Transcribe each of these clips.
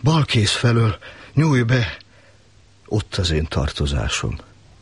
Balkész felől, nyújj be, ott az én tartozásom.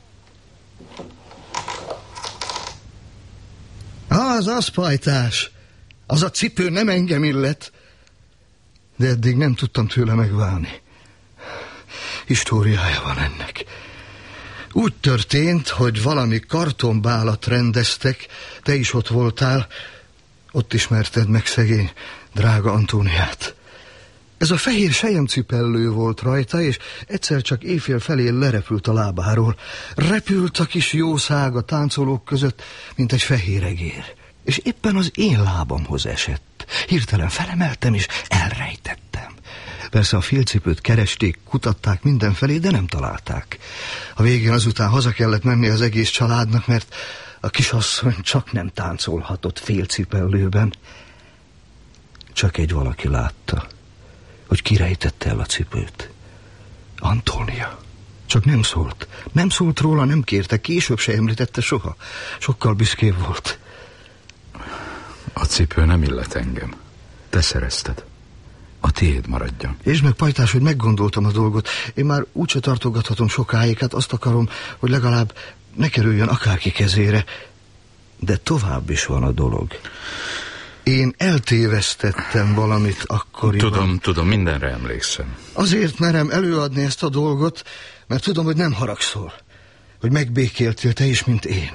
Az pajtás, az a cipő nem engem illet, de eddig nem tudtam tőle megválni. Históriája van ennek. Úgy történt, hogy valami kartonbálat rendeztek, te is ott voltál, ott ismerted meg szegény, drága Antóniát. Ez a fehér selyemcipellő volt rajta, és egyszer csak éjfél felé lerepült a lábáról. Repült a kis jószág a táncolók között, mint egy fehér egér. És éppen az én lábamhoz esett. Hirtelen felemeltem, és elrejtettem. Persze a félcipőt keresték, kutatták mindenfelé, de nem találták. A végén azután haza kellett menni az egész családnak, mert a kisasszony csak nem táncolhatott félcipellőben. Csak egy valaki látta, hogy kirejtette el a cipőt. Antónia. Csak nem szólt. Nem szólt róla, nem kérte, később se említette soha. Sokkal büszkébb volt. A cipő nem illet engem. Te szerezted. A tiéd maradjon. És meg pajtás, hogy meggondoltam a dolgot. Én már úgyse tartogathatom sokáig, hát azt akarom, hogy legalább ne kerüljön akárki kezére. De tovább is van a dolog. Én eltévesztettem valamit akkoriban. Tudom, mindenre emlékszem. Azért merem előadni ezt a dolgot, mert tudom, hogy nem haragszol. Hogy megbékéltél te is, mint én.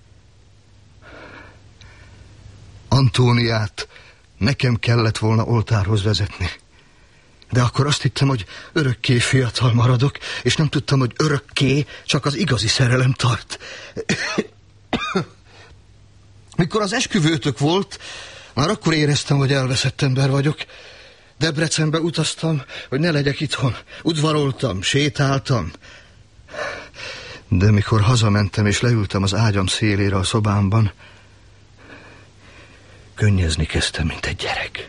Antóniát nekem kellett volna oltárhoz vezetni. De akkor azt hittem, hogy örökké fiatal maradok, és nem tudtam, hogy örökké csak az igazi szerelem tart. Mikor az esküvőtök volt, már akkor éreztem, hogy elveszett ember vagyok. Debrecenbe utaztam, hogy ne legyek itthon. Udvaroltam, sétáltam. De mikor hazamentem és leültem az ágyam szélére a szobámban, könnyezni kezdtem, mint egy gyerek.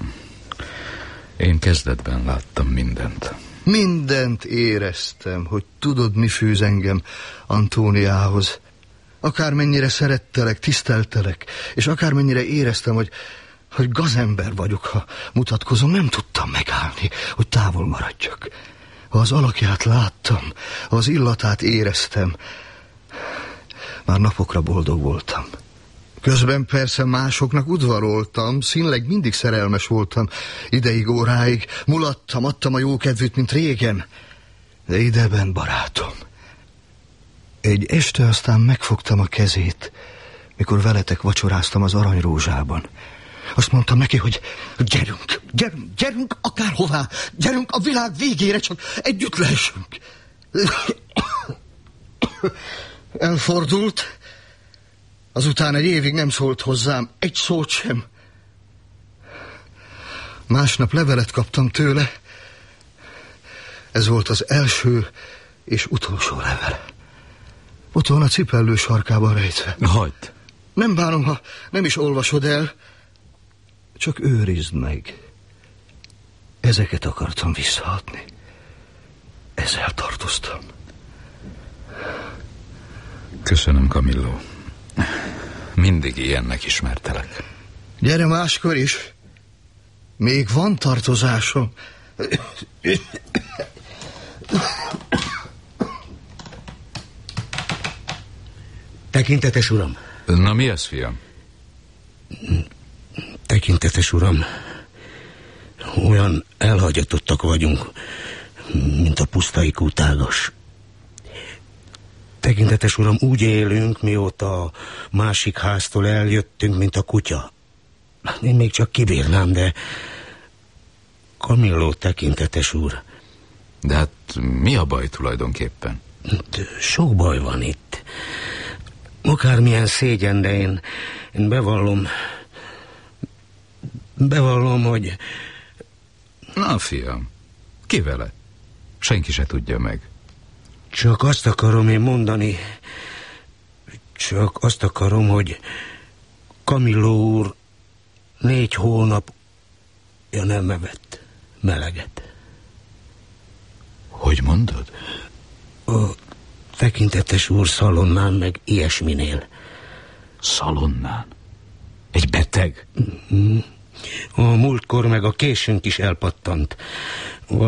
Én kezdetben láttam mindent. Mindent éreztem, hogy tudod, mi fűz engem Antóniához. Akármennyire szerettelek, tiszteltelek, és akármennyire éreztem, hogy gazember vagyok, ha mutatkozom, nem tudtam megállni, hogy távol maradjak. Ha az alakját láttam, ha az illatát éreztem, már napokra boldog voltam. Közben persze másoknak udvaroltam, színleg mindig szerelmes voltam, ideig, óráig, mulattam, adtam a jókedvűt, mint régen. De ideben, barátom. Egy este aztán megfogtam a kezét, mikor veletek vacsoráztam az Aranyrózsában. Azt mondtam neki, hogy gyerünk akárhová, gyerünk a világ végére, csak együtt lehessünk. Elfordult, azután egy évig nem szólt hozzám, egy szót sem. Másnap levelet kaptam tőle. Ez volt az első és utolsó level. Ott van a cipellő sarkában rejtve. Hagyd! Nem bánom, ha nem is olvasod el, csak őrizd meg. Ezeket akartam visszaadni. Ezzel tartoztam. Köszönöm, Camillo. Mindig ilyennek ismertelek. Gyere máskor is. Még van tartozásom. Tekintetes uram. Na mi ez, fiam? Tekintetes uram, olyan elhagyatottak vagyunk, mint a pusztai kútágas. Tekintetes uram, úgy élünk, mióta a másik háztól eljöttünk, mint a kutya. Én még csak kibírnám, de... Camillo, tekintetes úr. De hát mi a baj tulajdonképpen? Sok baj van itt. Akármilyen szégyen, de én bevallom, hogy... Na, fiam, ki vele? Senki se tudja meg. Csak azt akarom én mondani, hogy Camillo úr 4 hónapja nem evett meleget. Hogy mondod? A tekintetes úr szalonnán meg ilyesminél. Szalonnán? Egy beteg? A múltkor meg a késünk is elpattant.